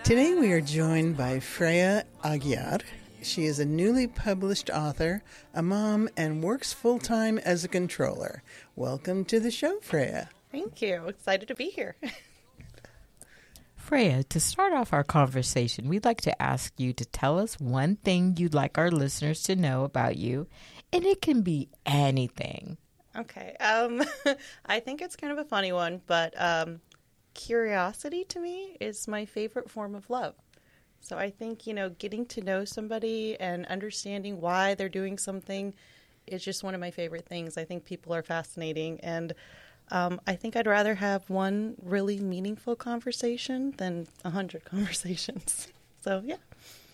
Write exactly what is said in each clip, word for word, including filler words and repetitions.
Today we are joined by Freya Aguiar. She is a newly published author, a mom, and works full-time as a controller. Welcome to the show, Freya. Thank you. Excited to be here. Freya, to start off our conversation, we'd like to ask you to tell us one thing you'd like our listeners to know about you, and it can be anything. Okay. Um, I think it's kind of a funny one, but um, curiosity to me is my favorite form of love. So I think, you know, getting to know somebody and understanding why they're doing something is just one of my favorite things. I think people are fascinating, and um, I think I'd rather have one really meaningful conversation than a hundred conversations. So, yeah.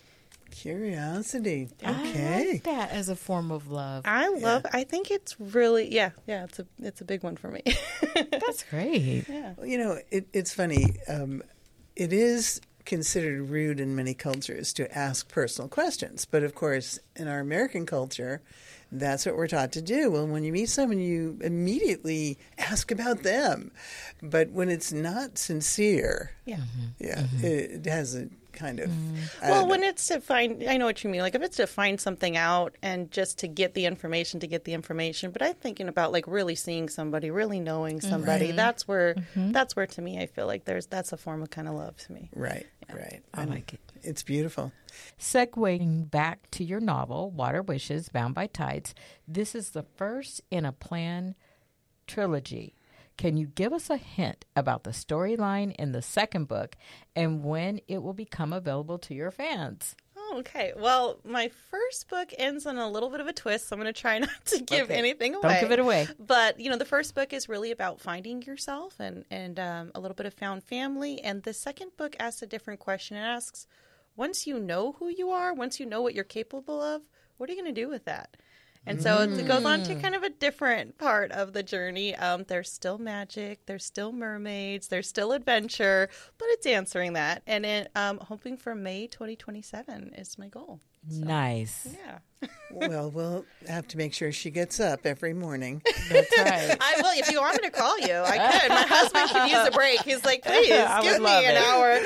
Curiosity. Okay. I like that as a form of love. I love, Yeah. I think it's really, yeah, yeah, it's a, it's a big one for me. That's great. Yeah. Well, you know, it, it's funny. Um, it is considered rude in many cultures to ask personal questions. But, of course, in our American culture, that's what we're taught to do. Well, when you meet someone, you immediately ask about them. But when it's not sincere, Yeah. yeah, it, it has a kind of... I Well, don't when know. it's to find, I know what you mean. Like if it's to find something out and just to get the information to get the information. But I'm thinking about like really seeing somebody, really knowing somebody. Right. That's where, that's where to me, I feel like there's, that's a form of kind of love to me. Right, right. I And like it. It's beautiful. Segueing back to your novel, Water Wishes, Bound by Tides, this is the first in a planned trilogy. Can you give us a hint about the storyline in the second book and when it will become available to your fans? Oh, okay. Well, my first book ends on a little bit of a twist, so I'm going to try not to give Okay. anything away. Don't give it away. But, you know, the first book is really about finding yourself and, and um, a little bit of found family. And the second book asks a different question. It asks, once you know who you are, once you know what you're capable of, what are you going to do with that? And so it goes on to kind of a different part of the journey. Um, there's still magic, there's still mermaids, there's still adventure, but it's answering that. And it, um, hoping for May twenty twenty-seven is my goal. So, Nice. yeah. Well, we'll have to make sure she gets up every morning. That's right. I will. If you want me to call you, I could. My husband can use a break. He's like, please, I give would me love an it.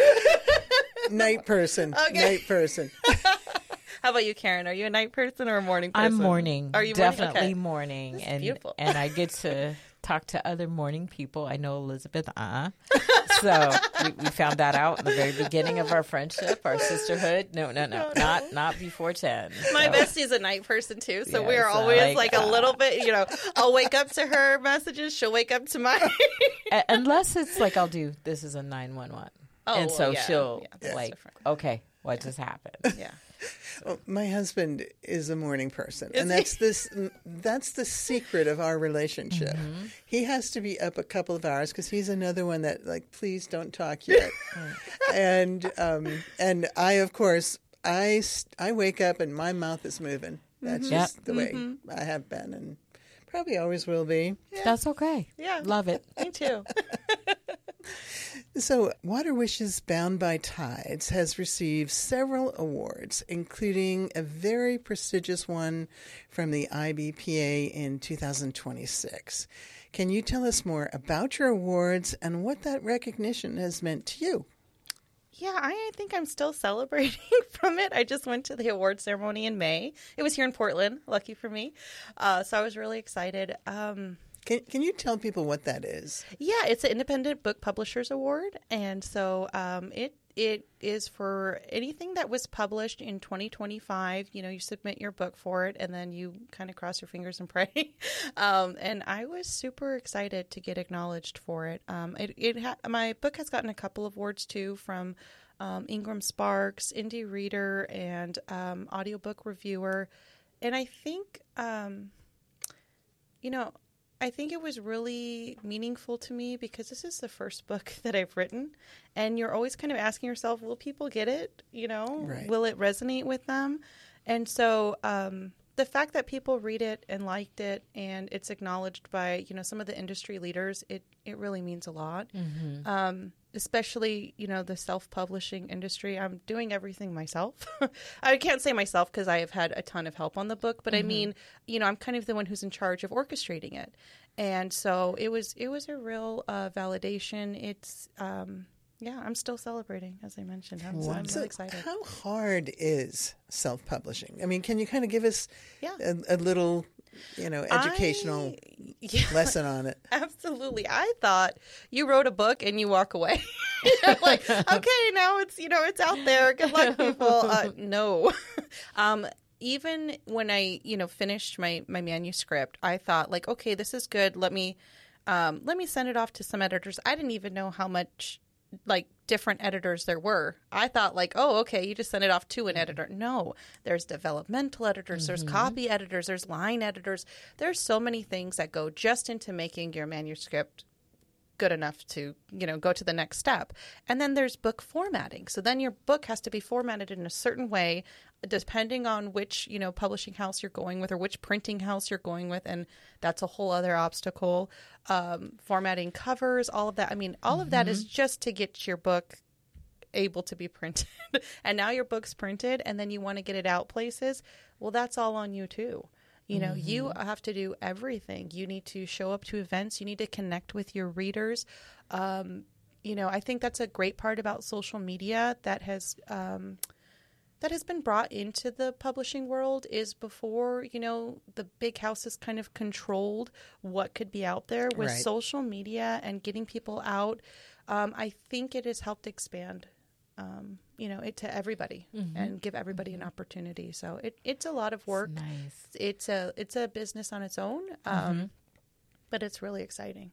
hour. Night person. Okay. Night person. How about you, Karen? Are you a night person or a morning person? I'm morning. Are you Definitely morning? Okay. morning. That's and beautiful. and I get to talk to other morning people. I know Elizabeth, uh-uh. So we, we found that out in the very beginning of our friendship, our sisterhood. No, no, no, No, no. not not before ten. My So, bestie's a night person too, so Yeah, we're so always like, like, a uh, little bit, you know, I'll wake up to her messages, she'll wake up to mine. a- unless it's like I'll do, this is a nine one one. Oh, and so well, yeah. she'll Yeah, that's like, different. okay, what just happened? Yeah. Well, my husband is a morning person, Is and he? that's this. That's the secret of our relationship. Mm-hmm. He has to be up a couple of hours because he's another one that like, please don't talk yet. and um, and I, of course, I s- I wake up and my mouth is moving. That's Yep. just the way I have been, and probably always will be. That's okay. Yeah. Love it. Me too. So, Water Wishes Bound by Tides has received several awards, including a very prestigious one from the I B P A in two thousand twenty-six. Can you tell us more about your awards and what that recognition has meant to you? Yeah, I think I'm still celebrating from it. I just went to the award ceremony in May. It was here in Portland, lucky for me. Uh, so I was really excited. Um, Can Can you tell people what that is? yeah, it's an Independent Book Publishers Award. And so um, it it is for anything that was published in twenty twenty-five. You know, you submit your book for it, and then you kind of cross your fingers and pray. um, and I was super excited to get acknowledged for it. Um, it, it ha- my book has gotten a couple of awards, too, from um, Ingram Sparks, Indie Reader, and um, Audiobook Reviewer. And I think, um, you know, I think it was really meaningful to me because this is the first book that I've written, and you're always kind of asking yourself, will people get it? You know, Right. will it resonate with them? And so um, the fact that people read it and liked it and it's acknowledged by, you know, some of the industry leaders, it, it really means a lot. Mm-hmm. Um, especially, you know, the self-publishing industry. I'm doing everything myself. I can't say myself because I have had a ton of help on the book, but Mm-hmm. I mean, you know, I'm kind of the one who's in charge of orchestrating it. And so it was, it was a real uh, validation. It's, um, Yeah, I'm still celebrating, as I mentioned. I'm, so I'm So really excited. how hard is self-publishing? I mean, can you kind of give us Yeah. a, a little, you know, educational I, yeah, lesson on it? Absolutely. I thought you wrote a book and you walk away. You're like, okay, now it's, you know, it's out there. Good luck, people. Uh, no. um, even when I, you know, finished my, my manuscript, I thought like, okay, this is good. Let me, um, let me send it off to some editors. I didn't even know how much like different editors there were. I thought like, oh, okay, you just send it off to an editor. No, there's developmental editors, mm-hmm. there's copy editors, there's line editors. There's so many things that go just into making your manuscript good enough to, you know, go to the next step. And then there's book formatting. So then your book has to be formatted in a certain way, depending on which, you know, publishing house you're going with or which printing house you're going with. And that's a whole other obstacle. Um, formatting covers, all of that. I mean, all mm-hmm. of that is just to get your book able to be printed. And now your book's printed and then you want to get it out places. Well, that's all on you too. You know, mm-hmm. you have to do everything. You need to show up to events. You need to connect with your readers. Um, you know, I think that's a great part about social media that has um, that has been brought into the publishing world is before, you know, the big houses kind of controlled what could be out there with right. social media and getting people out. Um, I think it has helped expand Um, you know, it to everybody mm-hmm. and give everybody an opportunity. So it, it's a lot of work. It's nice. It's a it's a business on its own, um, mm-hmm. but it's really exciting.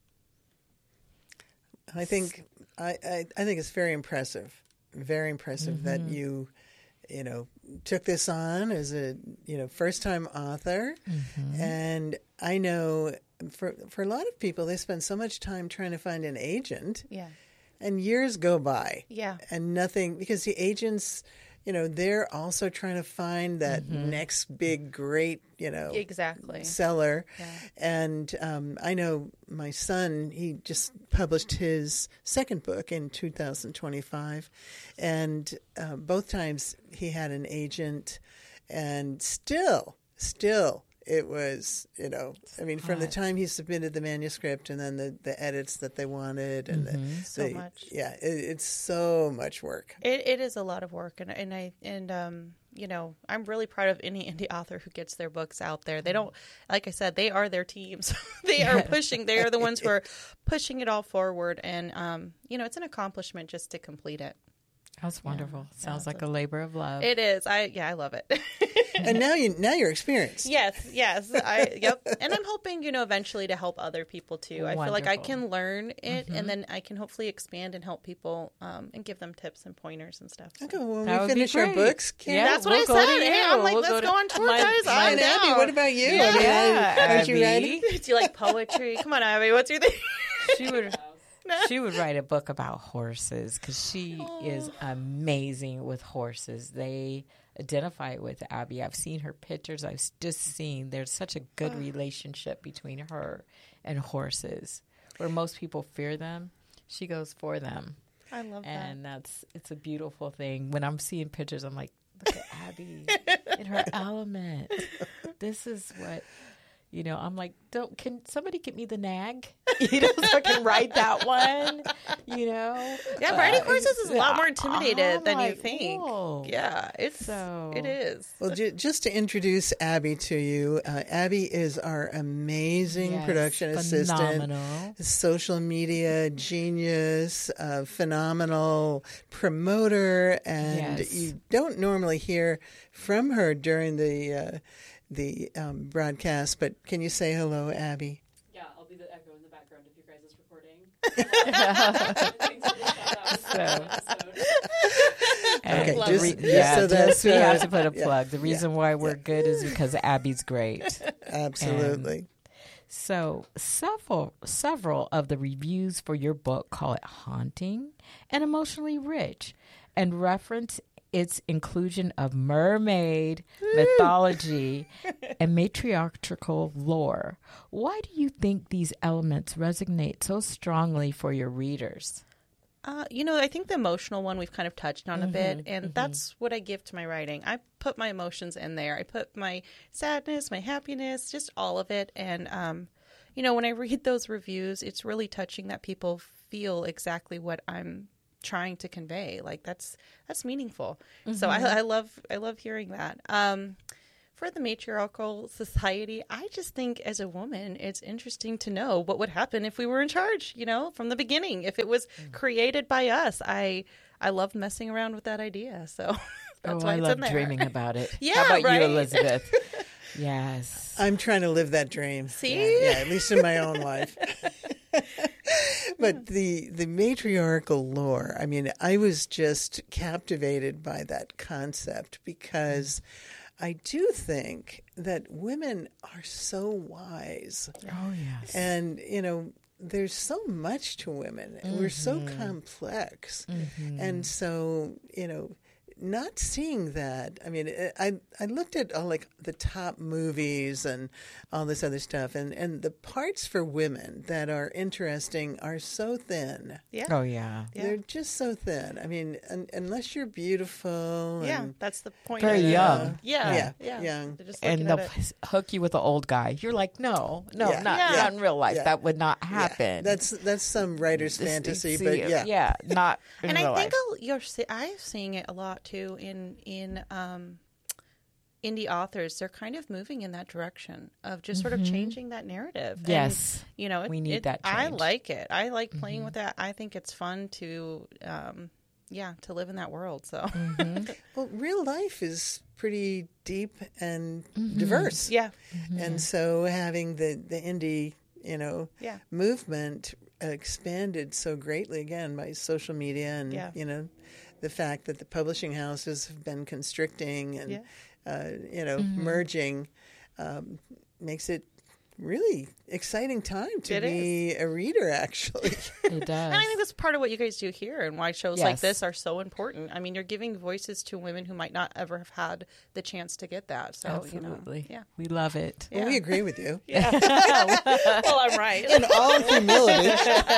I think I, I, I think it's very impressive, very impressive mm-hmm. that you, you know, took this on as a you know first time author, mm-hmm. and I know for for a lot of people they spend so much time trying to find an agent. Yeah. And years go by. Yeah. And nothing, because the agents, you know, they're also trying to find that mm-hmm. next big, great, you know, exactly seller. Yeah. And um, I know my son, he just published his second book in two thousand twenty-five. And uh, both times he had an agent. And still, still, it was, you know, I mean, from the time he submitted the manuscript and then the, the edits that they wanted and mm-hmm. the, so the, much. Yeah, it, it's so much work. It, it is a lot of work. And, and I, and, um, you know, I'm really proud of any indie author who gets their books out there. They don't, like I said, they are their teams. They are pushing, they are the ones who are pushing it all forward. And, um, you know, it's an accomplishment just to complete it. That's wonderful. Yeah, Sounds yeah, like a labor of love. It is. I yeah, I love it. And now you now you're experienced. Yes, yes. I yep. And I'm hoping, you know, eventually to help other people too. Wonderful. I feel like I can learn it mm-hmm. and then I can hopefully expand and help people um, and give them tips and pointers and stuff. So. Okay, well, when that we finish our books, yeah, yeah that's we'll what I said. Hey, I'm like, we'll let's go, go on tour, my, guys. My, I'm down. Abby, what about you? Yeah, I mean, yeah I, aren't Abby. you ready? Do you like poetry? Come on, Abby. What's your thing? She would. She would write a book about horses because she oh. is amazing with horses. They identify with Abby. I've seen her pictures. I've just seen there's such a good oh. relationship between her and horses. Where most people fear them, she goes for them. I love that. And that's it's a beautiful thing. When I'm seeing pictures, I'm like, look at Abby in her element. This is what... You know, I'm like, don't, can somebody get me the nag? You know, so I can ride that one, you know? Yeah, riding uh, horses is a lot more intimidated I'm than like, you think. Whoa. Yeah, it's, so, it is. Well, ju- just to introduce Abby to you, uh, Abby is our amazing yes, production phenomenal. assistant, social media genius, uh, phenomenal promoter, and yes. you don't normally hear from her during the... Uh, the um, broadcast, but can you say hello, Abby? Yeah, I'll be the echo in the background if you guys is recording. so, okay, just, just, re- just yeah, so just, we uh, have to put a plug. Yeah, the reason yeah, why we're yeah. good is because Abby's great. Absolutely. And so several several of the reviews for your book call it haunting and emotionally rich, and reference its inclusion of mermaid mythology and matriarchal lore. Why do you think these elements resonate so strongly for your readers? Uh, you know, I think the emotional one we've kind of touched on mm-hmm, a bit, and mm-hmm. that's what I give to my writing. I put my emotions in there. I put my sadness, my happiness, just all of it. And, um, you know, when I read those reviews, it's really touching that people feel exactly what I'm trying to convey. Like that's that's meaningful. Mm-hmm. So I, I love I love hearing that. Um, for the matriarchal society, I just think as a woman, it's interesting to know what would happen if we were in charge. You know, from the beginning, if it was mm. created by us. I I love messing around with that idea. So that's oh, why I it's love in there. dreaming about it. Yeah, How about right? you, Elizabeth? Yes. I'm trying to live that dream. See? Yeah, at least in my own life. But the the matriarchal lore, I mean, I was just captivated by that concept because I do think that women are so wise. Oh, yes. And, you know, there's so much to women. Mm-hmm. We're so complex. Mm-hmm. And so, you know, not seeing that, I mean, I I looked at all, like the top movies and all this other stuff, and, and the parts for women that are interesting are so thin. Yeah. Oh, yeah. Yeah. They're just so thin. I mean, un, unless you're beautiful. Yeah, and, that's the point. Very of it. young. Yeah, Yeah, yeah, young. They're just And looking they'll at it. hook you with an old guy. You're like, no, no, Yeah. not, Yeah. not in real life. Yeah. That would not yeah, happen. that's that's some writer's This- fantasy, see, but yeah. Yeah, not in And real I think life. I'll, you're se- I'm seeing it a lot too in in um, indie authors. They're kind of moving in that direction of just sort of changing that narrative. And, Yes. you know, it, We need it- that I change. like it. I like playing with that. I think it's fun to, um, yeah, to live in that world. So Well, real life is pretty deep and diverse. yeah, And so having the, the indie, you know, Yeah. movement expanded so greatly again by social media and, Yeah. you know, the fact that the publishing houses have been constricting and, Yeah. uh, you know, merging um, makes it really exciting time to It be a reader, actually. It does. And I think that's part of what you guys do here and why shows like Yes. this are so important. I mean, you're giving voices to women who might not ever have had the chance to get that. So, Absolutely. you know, We love it. Well, we agree with you. yeah. yeah. Well, I'm right. In all humility.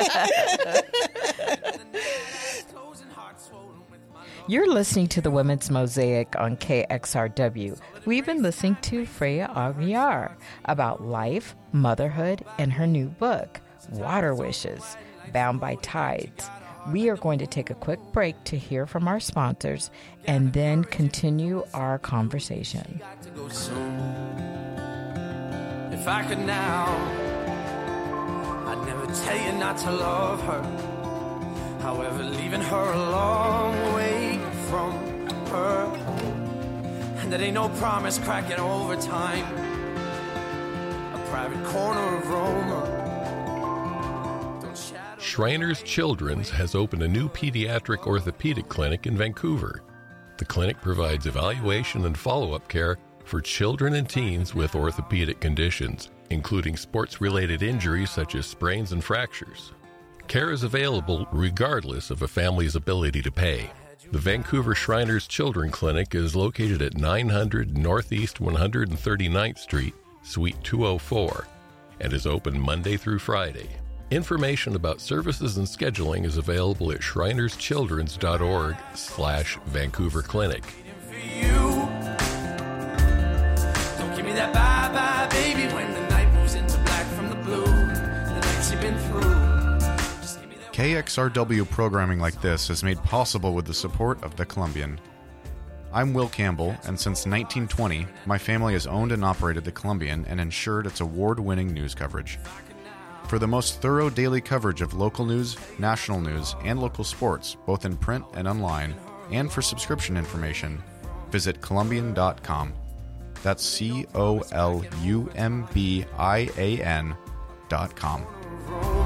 You're listening to the Women's Mosaic on K X R W. We've been listening to Freya Aguiar about life, motherhood, and her new book, Water Wishes, Bound by Tides. We are going to take a quick break to hear from our sponsors and then continue our conversation. If I could now, I'd never tell you not to love her. However, leaving her a long way from her, and that ain't no promise cracking over time. A private corner of Roma. Don't shadow. Shriners Children's has opened a new pediatric orthopedic clinic in Vancouver. The clinic provides evaluation and follow-up care for children and teens with orthopedic conditions, including sports-related injuries such as sprains and fractures. Care is available regardless of a family's ability to pay. The Vancouver Shriners Children Clinic is located at nine hundred Northeast one hundred thirty-ninth Street, Suite two oh four, and is open Monday through Friday. Information about services and scheduling is available at shrinerschildrens.org slash Vancouver Clinic. For you. Don't give me that bye-bye, baby, when the night moves into black from the blue. The nights you've been through. K X R W programming like this is made possible with the support of the Columbian. I'm Will Campbell, and since nineteen twenty, my family has owned and operated the Columbian and ensured its award-winning news coverage. For the most thorough daily coverage of local news, national news, and local sports, both in print and online, and for subscription information, visit Columbian dot com. That's C O L U M B I A N dot com.